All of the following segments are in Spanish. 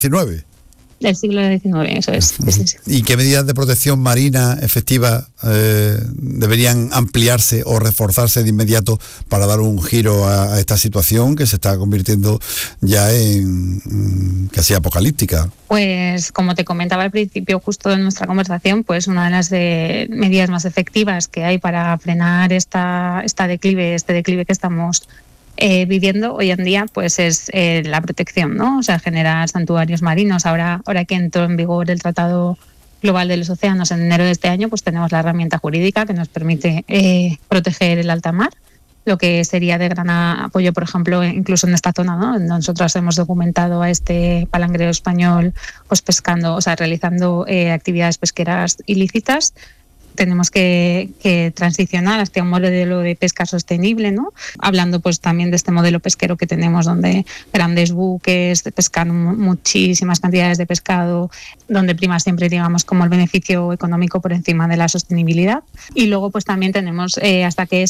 XIX. Del siglo XIX, eso es. Sí. ¿Y qué medidas de protección marina efectivas deberían ampliarse o reforzarse de inmediato para dar un giro a esta situación que se está convirtiendo ya en casi apocalíptica? Pues como te comentaba al principio justo de nuestra conversación, pues una de las medidas más efectivas que hay para frenar este declive que estamos viviendo hoy en día, pues es la protección, ¿no? O sea, generar santuarios marinos. Ahora que entró en vigor el Tratado Global de los Océanos en enero de este año, pues tenemos la herramienta jurídica que nos permite proteger el alta mar, lo que sería de gran apoyo, por ejemplo, incluso en esta zona, ¿no? Nosotros hemos documentado a este palangrero español pues pescando, o sea, realizando actividades pesqueras ilícitas. Tenemos que transicionar hacia un modelo de pesca sostenible, ¿no? Hablando pues también de este modelo pesquero que tenemos, donde grandes buques pescan muchísimas cantidades de pescado, donde prima siempre, digamos, como el beneficio económico por encima de la sostenibilidad. Y luego pues también tenemos, hasta que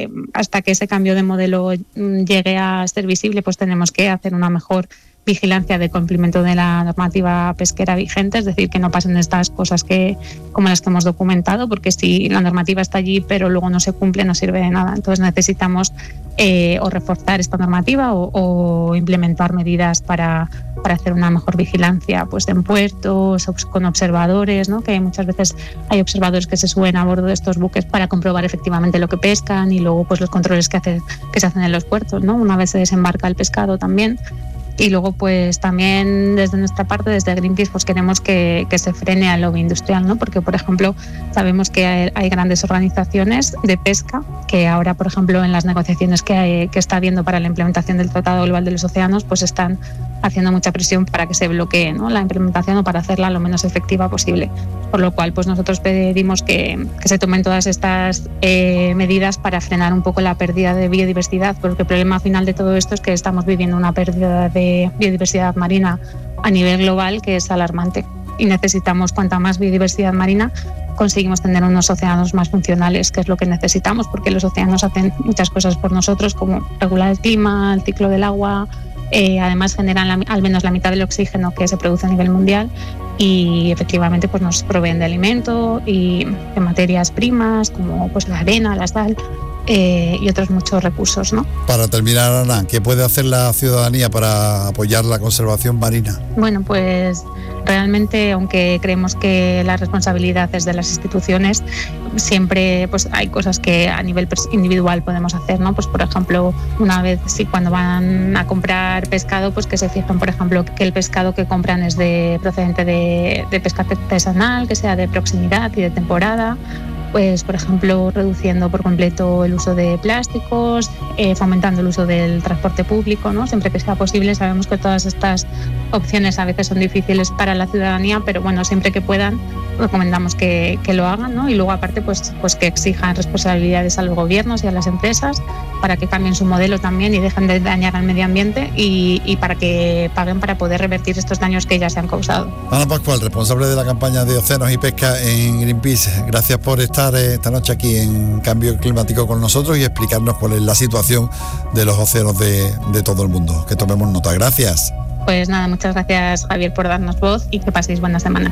ese cambio de modelo llegue a ser visible, pues tenemos que hacer una mejor vigilancia de cumplimiento de la normativa pesquera vigente, es decir, que no pasen estas cosas como las que hemos documentado, porque si la normativa está allí pero luego no se cumple, no sirve de nada. Entonces necesitamos o reforzar esta normativa o implementar medidas para hacer una mejor vigilancia pues en puertos, con observadores, ¿no? Que muchas veces hay observadores que se suben a bordo de estos buques para comprobar efectivamente lo que pescan, y luego pues los controles que se hacen en los puertos, ¿no? Una vez se desembarca el pescado también. Y luego pues también desde nuestra parte, desde Greenpeace, pues queremos que se frene al lobby industrial, ¿no? Porque, por ejemplo, sabemos que hay grandes organizaciones de pesca que ahora, por ejemplo, en las negociaciones que está habiendo para la implementación del Tratado Global de los Océanos, pues están haciendo mucha presión para que se bloquee, ¿no? La implementación, o para hacerla lo menos efectiva posible. Por lo cual, pues nosotros pedimos que se tomen todas estas medidas para frenar un poco la pérdida de biodiversidad, porque el problema final de todo esto es que estamos viviendo una pérdida de biodiversidad marina a nivel global que es alarmante, y necesitamos, cuanta más biodiversidad marina conseguimos tener unos océanos más funcionales, que es lo que necesitamos, porque los océanos hacen muchas cosas por nosotros, como regular el clima, el ciclo del agua, además generan al menos la mitad del oxígeno que se produce a nivel mundial, y efectivamente pues nos proveen de alimento y de materias primas como pues la arena, la sal, y otros muchos recursos, ¿no? Para terminar, Ana, ¿qué puede hacer la ciudadanía para apoyar la conservación marina? Bueno, pues realmente, aunque creemos que la responsabilidad es de las instituciones, siempre pues hay cosas que a nivel individual podemos hacer, ¿no? Pues por ejemplo, una vez cuando van a comprar pescado, pues que se fijen, por ejemplo, que el pescado que compran es procedente de pesca artesanal, que sea de proximidad y de temporada. Pues, por ejemplo, reduciendo por completo el uso de plásticos, fomentando el uso del transporte público, ¿no? Siempre que sea posible. Sabemos que todas estas opciones a veces son difíciles para la ciudadanía, pero bueno, siempre que puedan, recomendamos que lo hagan, ¿no? Y luego, aparte, pues que exijan responsabilidades a los gobiernos y a las empresas para que cambien su modelo también y dejen de dañar al medio ambiente, y para que paguen para poder revertir estos daños que ya se han causado. Ana Pascual, responsable de la campaña de Océanos y Pesca en Greenpeace. Gracias por estar esta noche aquí en Cambio Climático con nosotros y explicarnos cuál es la situación de los océanos de todo el mundo. Que tomemos nota. Gracias. Pues nada, muchas gracias, Javier, por darnos voz, y que paséis buena semana.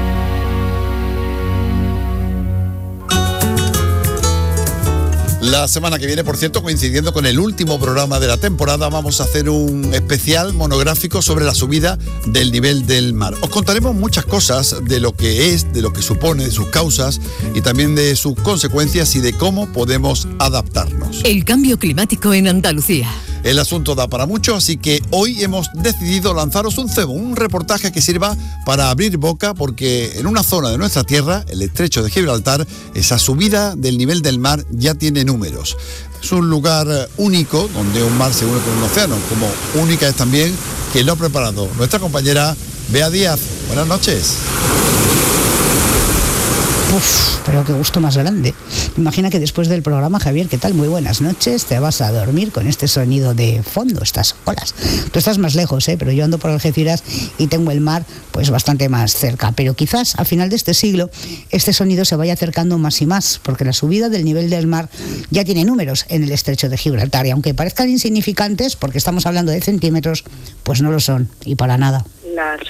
La semana que viene, por cierto, coincidiendo con el último programa de la temporada, vamos a hacer un especial monográfico sobre la subida del nivel del mar. Os contaremos muchas cosas de lo que es, de lo que supone, de sus causas y también de sus consecuencias y de cómo podemos adaptarnos. El cambio climático en Andalucía. El asunto da para mucho, así que hoy hemos decidido lanzaros un cebo, un reportaje que sirva para abrir boca, porque en una zona de nuestra tierra, el estrecho de Gibraltar, esa subida del nivel del mar ya tiene números. Es un lugar único donde un mar se une con un océano, como única es también que lo ha preparado nuestra compañera Bea Díaz. Buenas noches. Uf, pero qué gusto más grande. Imagina que después del programa, Javier, ¿qué tal? Muy buenas noches. Te vas a dormir con este sonido de fondo, estas olas. Tú estás más lejos, pero yo ando por Algeciras y tengo el mar pues bastante más cerca. Pero quizás al final de este siglo este sonido se vaya acercando más y más, porque la subida del nivel del mar ya tiene números en el estrecho de Gibraltar, y aunque parezcan insignificantes, porque estamos hablando de centímetros, pues no lo son, y para nada. La